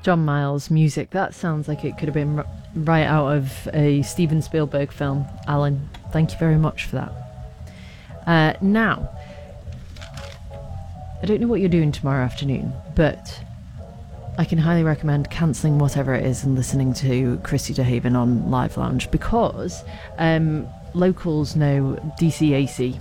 John Miles music. That sounds like it could have been right out of a Steven Spielberg film. Alan, thank you very much for that. Now, I don't know what you're doing tomorrow afternoon, but I can highly recommend cancelling whatever it is and listening to Christy DeHaven on Live Lounge, because locals know DCAC,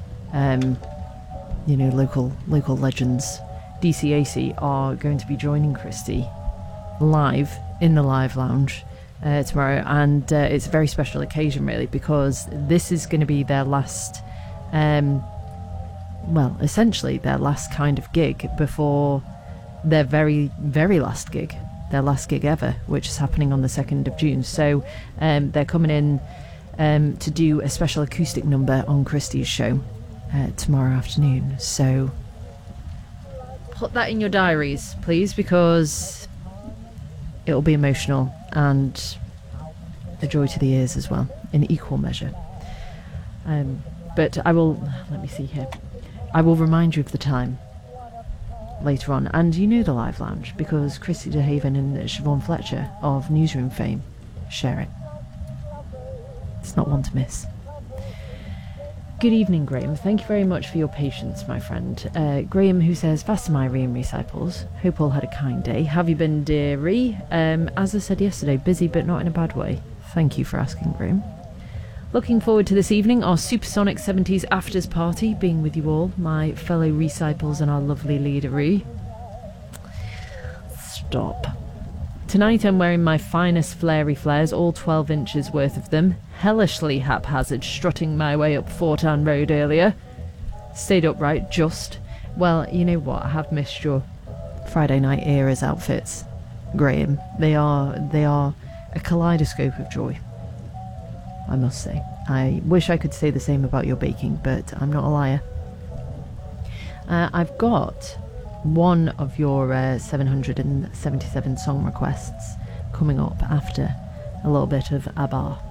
local legends. DCAC are going to be joining Christy live in the Live Lounge tomorrow, and it's a very special occasion, really, because this is going to be their last, essentially their last kind of gig before their very, very last gig, their last gig ever, which is happening on the 2nd of June. So they're coming in to do a special acoustic number on Christy's show tomorrow afternoon. So put that in your diaries, please, because it'll be emotional and a joy to the ears as well, in equal measure. But I will, let me see here, I will remind you of the time later on. And you know the Live Lounge, because Christy DeHaven and Siobhan Fletcher of Newsroom fame share it. It's not one to miss. Good evening, Graham. Thank you very much for your patience, my friend. Graham, who says, Faster my Re and Recycles. Hope all had a kind day. Have you been, dearie? As I said yesterday, busy but not in a bad way. Thank you for asking, Graham. Looking forward to this evening, our Supersonic 70s Afters Party, being with you all, my fellow Recycles and our lovely leader, Ree. Stop. Tonight I'm wearing my finest flary flares, all 12 inches worth of them, hellishly haphazard, strutting my way up Fortown Road earlier. Stayed upright, just. Well, you know what, I have missed your Friday Night Eras outfits, Graham. They are a kaleidoscope of joy, I must say. I wish I could say the same about your baking, but I'm not a liar. I've got one of your 777 song requests coming up after a little bit of ABBA.